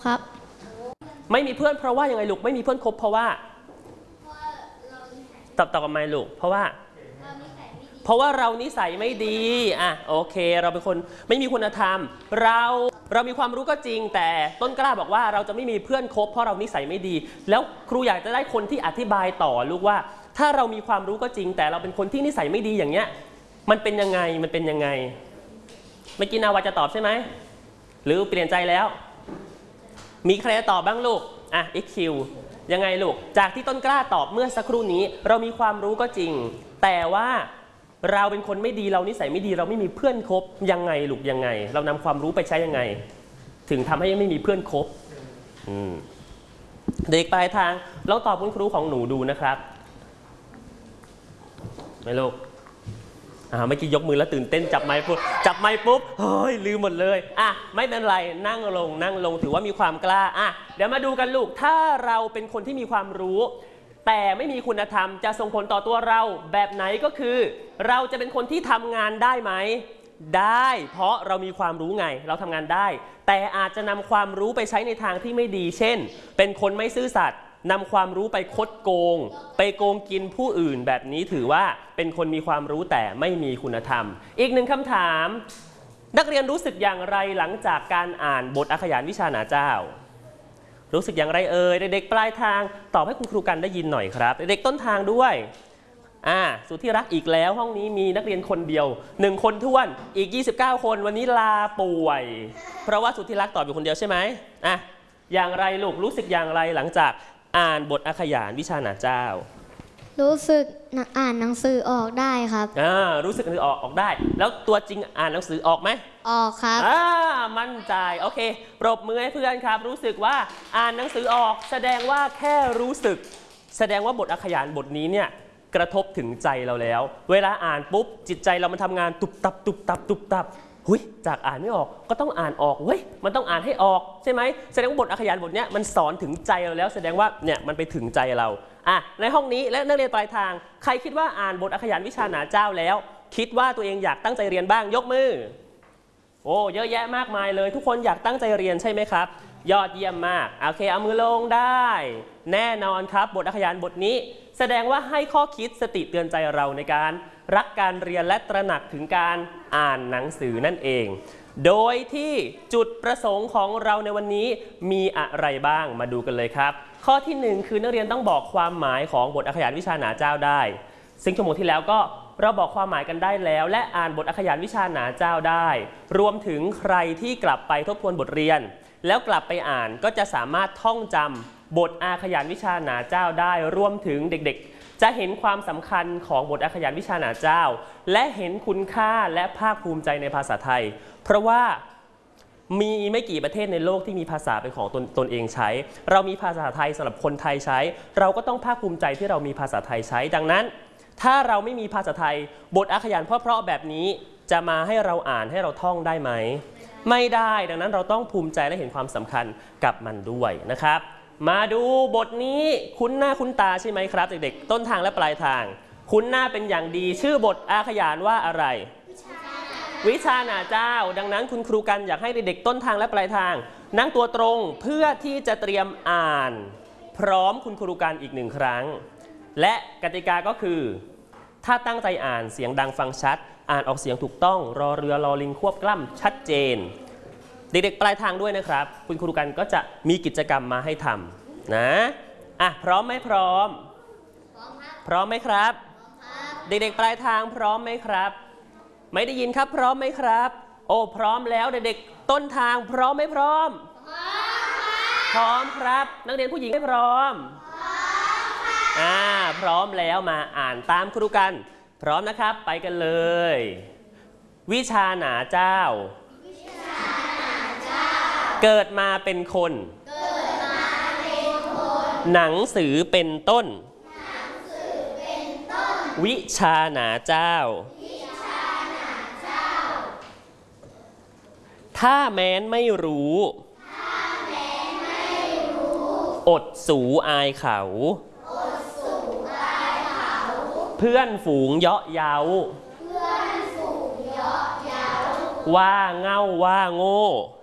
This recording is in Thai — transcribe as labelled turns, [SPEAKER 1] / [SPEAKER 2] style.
[SPEAKER 1] ครับ
[SPEAKER 2] ไม่มีเพื่อนเพราะว่ายังไงลูกไม่มีเพื่อนคบเพราะว่าตอบกับไม่ลูกเพราะว่าเรานิสัยไม่ดีอ่ะโอเคเราเป็นคนไม่มีคุณธรรมเรามีความรู้ก็จริงแต่ต้นกล้าบอกว่าเราจะไม่มีเพื่อนคบเพราะเรานิสัยไม่ดีแล้วครูอยากจะได้คนที่อธิบายต่อลูกว่าถ้าเรามีความรู้ก็จริงแต่เราเป็นคนที่นิสัยไม่ดีอย่างเงี้ยมันเป็นยังไงเมื่อกี้นาวาจะตอบใช่ไหมหรือเปลี่ยนใจแล้วมีใครจะตอบบ้างลูกอ่ะ XQ ยังไงลูกจากที่ต้นกล้าตอบเมื่อสักครู่นี้เรามีความรู้ก็จริงแต่ว่าเราเป็นคนไม่ดีเรานิสัยไม่ดีเราไม่มีเพื่อนคบยังไงลูกยังไงเรานำความรู้ไปใช้ยังไงถึงทำให้ไม่มีเพื่อนคบเด็กปลายทางลองตอบคุณครูของหนูดูนะครับไม่ลูกเมื่อกี้ยกมือแล้วตื่นเต้นจับไม้ปุ๊บเฮ้ยลืมหมดเลยไม่เป็นไรนั่งลงถือว่ามีความกล้าเดี๋ยวมาดูกันลูกถ้าเราเป็นคนที่มีความรู้แต่ไม่มีคุณธรรมจะส่งผลต่อตัวเราแบบไหนก็คือเราจะเป็นคนที่ทำงานได้ไหมได้เพราะเรามีความรู้ไงเราทำงานได้แต่อาจจะนำความรู้ไปใช้ในทางที่ไม่ดีเช่นเป็นคนไม่ซื่อสัตย์นำความรู้ไปคดโกงไปโกงกินผู้อื่นแบบนี้ถือว่าเป็นคนมีความรู้แต่ไม่มีคุณธรรมอีกหนึ่งคำถามนักเรียนรู้สึกอย่างไรหลังจากการอ่านบทอาขยานวิชาหนาเจ้ารู้สึกอย่างไรเอ่ยเด็กๆปลายทางตอบให้คุณครูกันได้ยินหน่อยครับเด็กๆต้นทางด้วยสุดที่รักอีกแล้วห้องนี้มีนักเรียนคนเดียว1คนท้วนอีก29คนวันนี้ลาป่วยเพราะว่าสุดที่รักตอบอยู่คนเดียวใช่ไหมอย่างไรลูกรู้สึกอย่างไรหลังจากอ่านบทอาขยานวิชาหนาเจ้า
[SPEAKER 1] รู้สึกอ่านหนังสือออกได้ครับ
[SPEAKER 2] รู้สึกออกได้แล้วตัวจริงอ่านหนังสือออกไหม
[SPEAKER 1] ออกครับ
[SPEAKER 2] มั่นใจโอเคปรบมือให้เพื่อนครับรู้สึกว่าอ่านหนังสือออกแสดงว่าแค่รู้สึกแสดงว่าบทอาขยานบทนี้เนี่ยกระทบถึงใจเราแล้วเวลาอ่านปุ๊บจิตใจเรามันทำงานตุบตับจากอ่านไม่ออกก็ต้องอ่านออกมันต้องอ่านให้ออกใช่ไหมแสดงว่าบทอาขยานบทนี้มันสอนถึงใจเราแล้วแสดงว่าเนี่ยมันไปถึงใจเราในห้องนี้และนักเรียนปลายทางใครคิดว่าอ่านบทอาขยานวิชาหนาเจ้าแล้วคิดว่าตัวเองอยากตั้งใจเรียนบ้างยกมือโอ้เยอะแยะมากมายเลยทุกคนอยากตั้งใจเรียนใช่ไหมครับยอดเยี่ยมมากโอเคเอามือลงได้แน่นอนครับบทอาขยานบทนี้แสดงว่าให้ข้อคิดสติเตือนใจเราในการรักการเรียนและตระหนักถึงการอ่านหนังสือนั่นเองโดยที่จุดประสงค์ของเราในวันนี้มีอะไรบ้างมาดูกันเลยครับข้อที่1คือนักเรียนต้องบอกความหมายของบทอาขยานวิชาหนาเจ้าได้ซึ่งชั่วโมงที่แล้วก็เราบอกความหมายกันได้แล้วและอ่านบทอาขยานวิชาหนาเจ้าได้รวมถึงใครที่กลับไปทบทวนบทเรียนแล้วกลับไปอ่านก็จะสามารถท่องจำบทอาขยานวิชาหนาเจ้าได้รวมถึงเด็กๆจะเห็นความสำคัญของบทอาขยานวิชาหนาเจ้าและเห็นคุณค่าและภาคภูมิใจในภาษาไทยเพราะว่ามีไม่กี่ประเทศในโลกที่มีภาษาเป็นของตนเองใช้เรามีภาษาไทยสำหรับคนไทยใช้เราก็ต้องภาคภูมิใจที่เรามีภาษาไทยใช้ดังนั้นถ้าเราไม่มีภาษาไทยบทอาขยานเพราะๆแบบนี้จะมาให้เราอ่านให้เราท่องได้ไหมไม่ได้ดังนั้นเราต้องภูมิใจและเห็นความสำคัญกับมันด้วยนะครับมาดูบทนี้คุ้นหน้าคุ้นตาใช่ไหมครับเด็กๆต้นทางและปลายทางคุ้นหน้าเป็นอย่างดีชื่อบทอาขยานว่าอะไรวิชาหนาเจ้าดังนั้นคุณครูกันอยากให้เด็กๆต้นทางและปลายทางนั่งตัวตรงเพื่อที่จะเตรียมอ่านพร้อมคุณครูกันอีก1ครั้งและกติกาก็คือถ้าตั้งใจอ่านเสียงดังฟังชัดอ่านออกเสียงถูกต้องรอเรือรอลิงควบกล้ำชัดเจนเด็กๆปลายทางด้วยนะครับคุณครูกันก็จะมีกิจกรรมมาให้ทำนะพร้อมไหมพร้อมพร้อมไหมครับเด็กๆปลายทางพร้อมไหมครับไม่ได้ยินครับพร้อมไหมครับโอ้พร้อมแล้วเด็กๆต้นทางพร้อมไหมพร้อมพร้อมครับนักเรียนผู้หญิงไม่พร้อมพร้อมแล้วมาอ่านตามครูกันพร้อมนะครับไปกันเลยวิชาหนาเจ้าเกิดมาเป็นคนหนังสือเป็นต้นวิชาหนาเจ้าถ้าแม้นไม่รู้อดสูอายเขาเพื่อนฝูงเยาะเย้าว่าเง่าว่าโง่